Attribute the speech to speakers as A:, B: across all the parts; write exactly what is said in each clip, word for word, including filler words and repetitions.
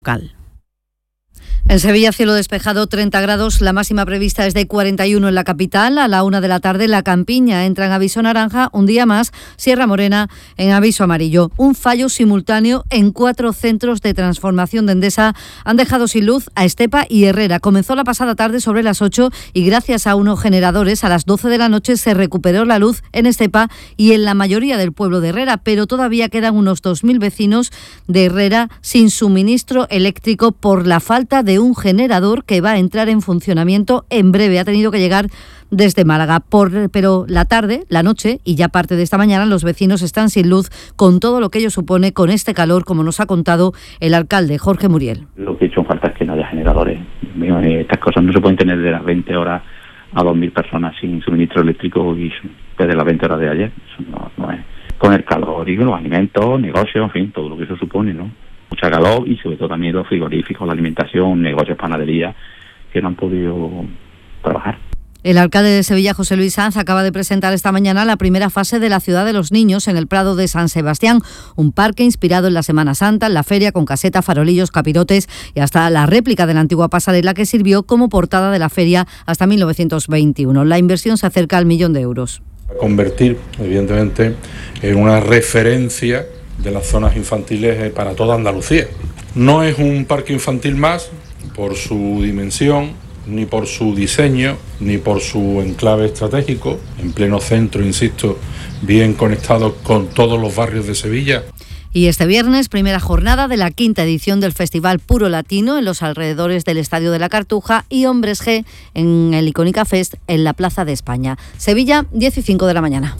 A: local. En Sevilla, cielo despejado, treinta grados, la máxima prevista es de cuarenta y uno en la capital. A la una de la tarde, La Campiña entra en aviso naranja, un día más, Sierra Morena en aviso amarillo. Un fallo simultáneo en cuatro centros de transformación de Endesa han dejado sin luz a Estepa y Herrera. Comenzó la pasada tarde sobre las ocho y gracias a unos generadores a las doce de la noche se recuperó la luz en Estepa y en la mayoría del pueblo de Herrera, pero todavía quedan unos dos mil vecinos de Herrera sin suministro eléctrico por la falta de un generador que va a entrar en funcionamiento en breve. Ha tenido que llegar desde Málaga. Por, pero la tarde, la noche y ya parte de esta mañana, los vecinos están sin luz con todo lo que ello supone con este calor, como nos ha contado el alcalde Jorge Muriel.
B: Lo que he hecho falta es que no haya generadores. Estas cosas no se pueden tener de las veinte horas a dos mil personas sin suministro eléctrico y desde las veinte horas de ayer. Eso no, no es. Con el calor y los alimentos, negocios, en fin, todo lo que eso supone, ¿no? Mucha calor y sobre todo también los frigoríficos, la alimentación, negocios, panadería, que no han podido trabajar.
A: El alcalde de Sevilla, José Luis Sanz, acaba de presentar esta mañana la primera fase de la Ciudad de los Niños en el Prado de San Sebastián, un parque inspirado en la Semana Santa, en la feria, con caseta, farolillos, capirotes y hasta la réplica de la antigua pasarela que sirvió como portada de la feria hasta mil novecientos veintiuno. La inversión se acerca al millón de euros.
C: Convertir, evidentemente, en una referencia de las zonas infantiles para toda Andalucía. No es un parque infantil más por su dimensión, ni por su diseño, ni por su enclave estratégico, en pleno centro, insisto, bien conectado con todos los barrios de Sevilla.
A: Y este viernes, primera jornada de la quinta edición del Festival Puro Latino en los alrededores del Estadio de la Cartuja y Hombres G en el Icónica Fest en la Plaza de España. Sevilla, diez y cinco de la mañana.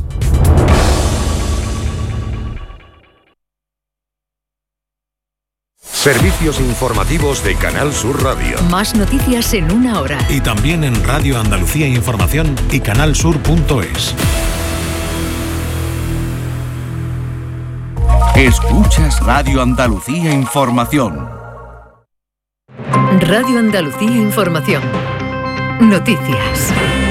D: Servicios informativos de Canal Sur Radio.
E: Más noticias en una hora.
F: Y también en Radio Andalucía Información y canal sur punto es.
G: Escuchas Radio Andalucía Información.
E: Radio Andalucía Información. Noticias.